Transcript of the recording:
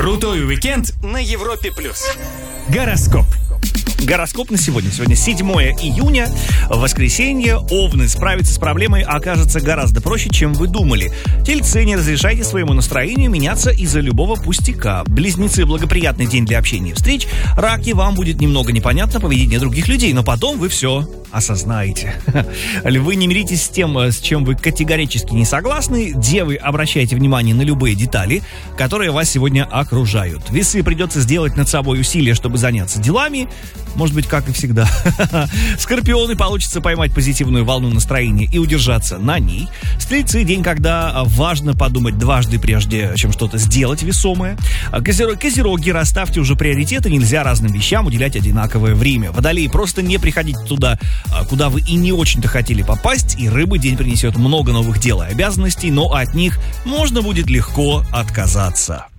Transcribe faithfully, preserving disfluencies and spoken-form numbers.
Крутой уикенд на Европе плюс. Гороскоп. Гороскоп на сегодня. Сегодня седьмое июня, воскресенье. Овны. Справиться с проблемой окажется гораздо проще, чем вы думали. Тельцы, не разрешайте своему настроению меняться из-за любого пустяка. Близнецы. Благоприятный день для общения и встреч. Раки. Вам будет немного непонятно поведение других людей, но потом вы все осознаете. Львы. Не миритесь с тем, с чем вы категорически не согласны. Девы. Обращайте внимание на любые детали, которые вас сегодня окружают. Весы. Придется сделать над собой усилия, чтобы заняться делами. Может быть, как и всегда. Скорпионы. Получится поймать позитивную волну настроения и удержаться на ней. Стрельцы. День, когда важно подумать дважды, прежде чем что-то сделать весомое. Козерог, козероги. Расставьте уже приоритеты. Нельзя разным вещам уделять одинаковое время. Водолеи. Просто не приходите туда, куда вы и не очень-то хотели попасть. И рыбы. День принесет много новых дел и обязанностей, но от них можно будет легко отказаться.